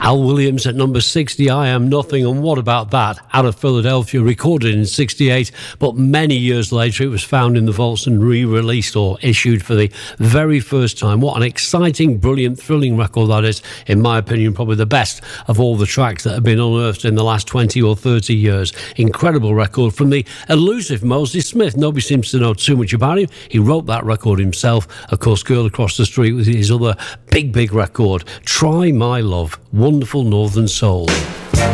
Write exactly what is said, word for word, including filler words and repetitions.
Al Williams at number sixty, I Am Nothing, and what about that? Out of Philadelphia, recorded in sixty-eight, but many years later it was found in the vaults and re-released or issued for the very first time. What an exciting, brilliant, thrilling record that is. In my opinion, probably the best of all the tracks that have been unearthed in the last twenty or thirty years. Incredible record from the elusive Moses Smith. Nobody seems to know too much about him. He wrote that record himself. Of course, Girl Across the Street was his other big, big record. Try My Love, wonderful Northern soul.